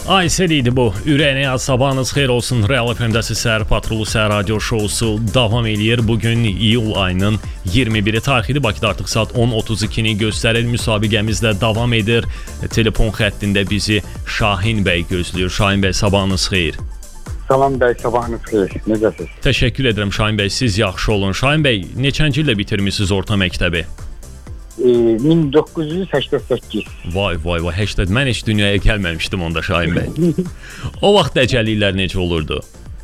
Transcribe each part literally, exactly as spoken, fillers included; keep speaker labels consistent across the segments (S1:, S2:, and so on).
S1: Aysel idi bu. Ürəyinə sabahınız xeyir olsun. Real F M-dəsi Səhər Patrulu Səhər Radio Şousu davam eləyir. Bugün iyul ayının iyirmi biri tarixidir. Bakıda artıq saat on otuz ikini göstərir. Müsabiqəmizlə davam edir. Telefon xəttində bizi Şahin bəy gözləyir. Şahin bəy, sabahınız xeyir.
S2: Salam bəy, sabahınız xeyir. Necəsiz?
S1: Təşəkkür edirəm Şahin bəy. Siz yaxşı olun. Şahin bəy, neçənci ildə bitirmisiniz orta məktəbi?
S2: min doqquz yüz səksən səkkiz.
S1: Vay vay vay, səksən. Mən heç dünyaya gəlməmişdim onda Şahin bəy. O vaxt dəcəlliklər necə olurdu?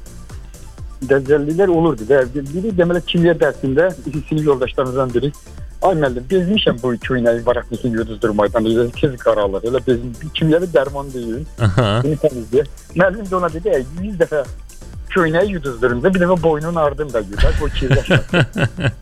S2: Dəcəlliklər olurdu. Biri deməli kimya dərsində sinif yoldaşlarımızdan biri, ay müəllim, bezmişəm bu köynəyi varaqlısını yuduzdurmaydan, tez qaralır. Elə bezim, kimyəvi dərman deyil. Bunu təmizləyir. Müəllim də ona dedi, yüz dəfə köynəyi yuduzdurunca bir dəfə boynun ardını da yudar, o kirləşmir.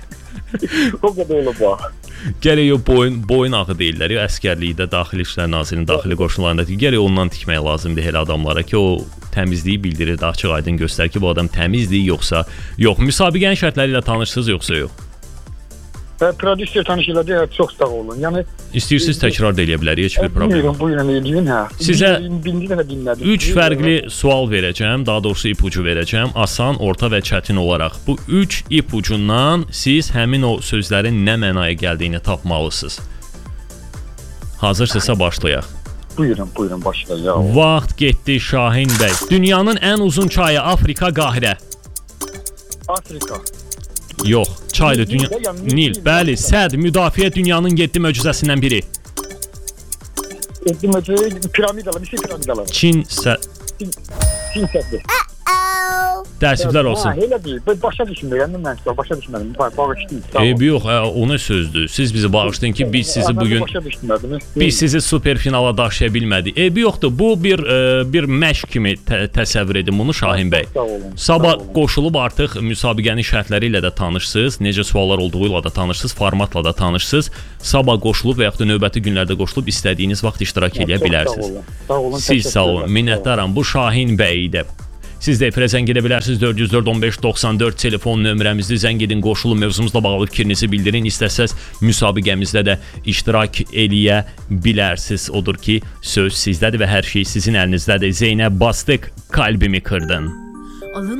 S2: O qədər olub bax.
S1: Gərək o boyun, boyun ağı deyirlər, ya əskərlikdə, Daxili İşlər Nazirinin daxili qoşunlarında gərək ondan tikmək lazımdır elə adamlara ki, o təmizliyi bildirir, açıq aydın göstərir ki, bu adam təmizdir yoxsa yox. Müsabiqənin şərtləri ilə tanışsınız yoxsa yox?
S2: Prodüser tanış elədi, çox sağ olun. Yəni
S1: İstəyirsiniz təkrar da eləyə bilərik, heç bir problem.
S2: Buyurun, buyurun eləyin, hə.
S1: Sizə
S2: dinlədim.
S1: üç fərqli sual verəcəm, daha doğrusu ipucu verəcəm, asan, orta və çətin olaraq. Bu üç ipucundan siz həmin o sözlərin nə mənaya gəldiyini tapmalısınız. Hazırsınızsa başlayaq.
S2: Buyurun, buyurun, başlayaq.
S1: Vaxt getdi Şahin bəy. Dünyanın ən uzun çayı Afrika, Qahirə.
S2: Afrika.
S1: Yox, çaydır, dünya... Nil, bəli, Səd, müdafiə dünyanın yeddi möcüzəsindən biri.
S2: yeddi möcüzə, piramidalar, Misir piramidaları.
S1: Çin, Sə...
S2: Çin səddi.
S1: Təəssüflər olsun.
S2: Ha, elə deyil, başa düşmürəm, mən sizə başa düşmədim, bağışlayın.
S1: Eybi yox, o nə sözdür? Siz bizi bağışlayın ki, biz sizi bugün... Biz sizi super finala daşıya bilmədik. Eybi yoxdur, bu bir bir məşq kimi təsəvvür edin bunu Şahin bəy. Sabah qoşulub artıq müsabiqənin şərtləri ilə də tanışsınız, necə suallar olduğu ilə də tanışsınız, formatla da tanışsınız. Sabah qoşulub və yaxud da növbəti günlərdə qoşulub istədiyiniz vaxt iştirak edə bilərsiniz. Siz sağ olun, minnətdaram. Bu Şahin bəy idi. Siz də efirə zəng edə bilərsiniz, dörd yüz dörd on beş doxsan dörd telefon nömrəmizdir, zəng edin, qoşulun, mövzumuzla bağlı fikrinizi bildirin, istəsəz müsabiqəmizdə də iştirak eləyə bilərsiniz. Odur ki, söz sizdədir və hər şey sizin əlinizdədir. Zeynəb Bastık, kalbimi kırdın.